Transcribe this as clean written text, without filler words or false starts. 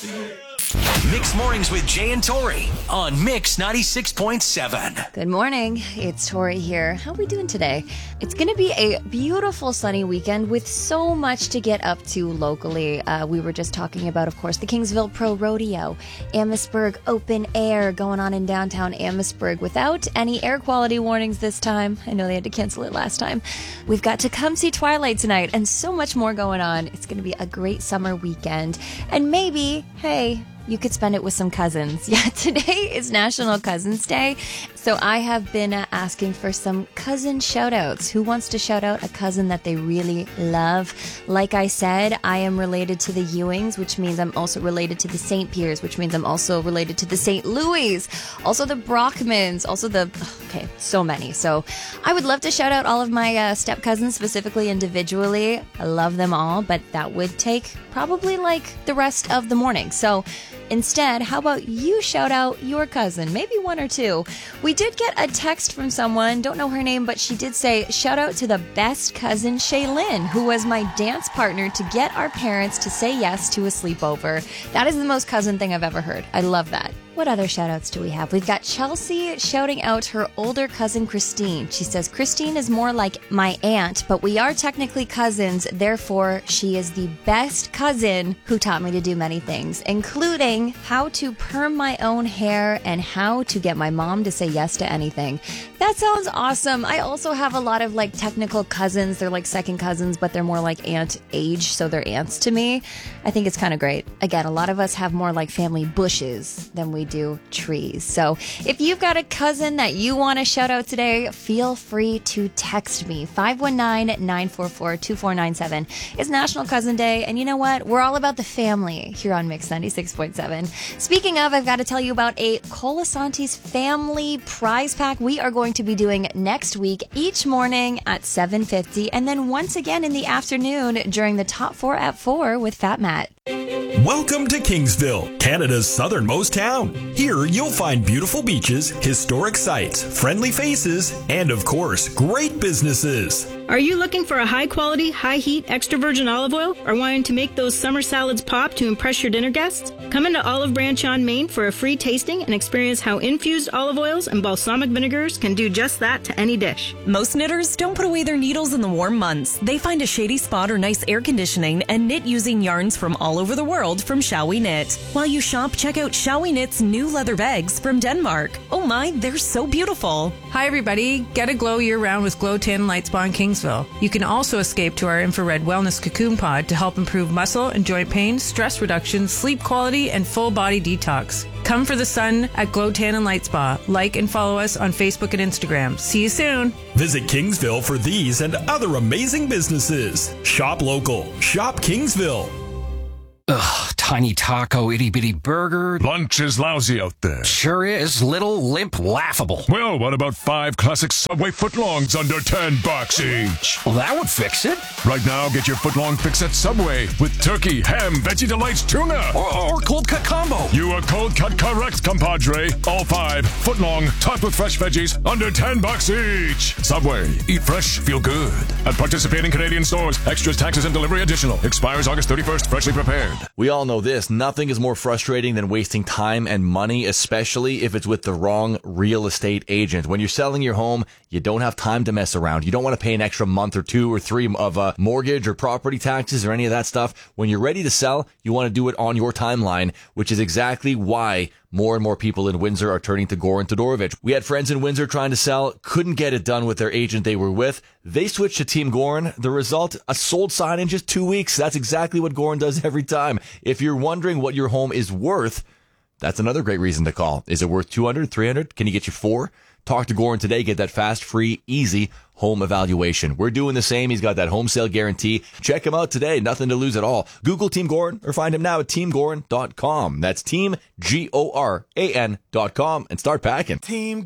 Mixed Mornings with Jay and Tori on Mix 96.7. Good morning. It's Tori here. How are we doing today? It's going to be a beautiful sunny weekend with so much to get up to locally. We were just talking about, of course, the Kingsville Pro Rodeo, Amherstburg Open Air going on in downtown Amherstburg without any air quality warnings this time. I know they had to cancel it last time. We've got Tecumseh Twilight tonight and so much more going on. It's going to be a great summer weekend. And maybe, hey, you could spend it with some cousins. Yeah, today is National Cousins Day. So I have been asking for some cousin shout-outs. Who wants to shout out a cousin that they really love? Like I said, I am related to the Ewings, which means I'm also related to the St. Pierres, which means I'm also related to the St. Louis, also the Brockmans, also so many. So I would love to shout out all of my step cousins, specifically individually. I love them all, but that would take probably like the rest of the morning. So instead, how about you shout out your cousin, maybe one or two? We did get a text from someone, don't know her name, but she did say, shout out to the best cousin, Shaylin, who was my dance partner to get our parents to say yes to a sleepover. That is the most cousin thing I've ever heard. I love that. What other shout-outs do we have? We've got Chelsea shouting out her older cousin, Christine. She says, Christine is more like my aunt, but we are technically cousins. Therefore, she is the best cousin who taught me to do many things, including how to perm my own hair and how to get my mom to say yes to anything. That sounds awesome. I also have a lot of technical cousins. They're like second cousins, but they're more like aunt age, so they're aunts to me. I think it's kind of great. Again, a lot of us have more like family bushes than we do trees. So if you've got a cousin that you want to shout out today, feel free to text me. 519-944-2497. It's National Cousin Day, and you know what? We're all about the family here on Mix 96.7. Speaking of, I've got to tell you about a Colasante's family prize pack we are going to be doing next week, each morning at 7:50, and then once again in the afternoon during the Top 4 at 4 with Fat Matt. Welcome to Kingsville, Canada's southernmost town. Here you'll find beautiful beaches, historic sites, friendly faces, and of course, great businesses. Are you looking for a high-quality, high-heat, extra virgin olive oil or wanting to make those summer salads pop to impress your dinner guests? Come into Olive Branch on Main for a free tasting and experience how infused olive oils and balsamic vinegars can do just that to any dish. Most knitters don't put away their needles in the warm months. They find a shady spot or nice air conditioning and knit using yarns from all over the world from Shall We Knit. While you shop, check out Shall We Knit's new leather bags from Denmark. Oh my, they're so beautiful. Hi everybody, get a glow year-round with Glow Tan Light Spa in Kingsville. You can also escape to our infrared wellness cocoon pod to help improve muscle and joint pain, stress reduction, sleep quality, and full body detox. Come for the sun at Glow Tan and Light Spa. Like and follow us on Facebook and Instagram. See you soon. Visit Kingsville for these and other amazing businesses. Shop local. Shop Kingsville. Ugh, tiny taco, itty-bitty burger. Lunch is lousy out there. Sure is. Little, limp, laughable. Well, what about 5 classic Subway footlongs under $10 each? Well, that would fix it. Right now, get your footlong fix at Subway with turkey, ham, Veggie Delights, tuna. Or cold cut combo. You are cold cut correct, compadre. All 5 footlong, topped with fresh veggies, under $10 each. Subway. Eat fresh, feel good. At participating Canadian stores. Extras, taxes, and delivery additional. Expires August 31st. Freshly prepared. We all know this. Nothing is more frustrating than wasting time and money, especially if it's with the wrong real estate agent. When you're selling your home, you don't have time to mess around. You don't want to pay an extra month or 2 or 3 of mortgage or property taxes or any of that stuff. When you're ready to sell, you want to do it on your timeline, which is exactly why more and more people in Windsor are turning to Goran Todorovic. We had friends in Windsor trying to sell, couldn't get it done with their agent they were with. They switched to Team Goran. The result, a sold sign in just 2 weeks. That's exactly what Goran does every time. If you're wondering what your home is worth, that's another great reason to call. Is it worth 200, 300? Can he get you 4? Talk to Goran today. Get that fast, free, easy home evaluation. We're doing the same. He's got that home sale guarantee. Check him out today. Nothing to lose at all. Google Team Goran or find him now at teamgoran.com. That's teamgoran.com and start packing. Team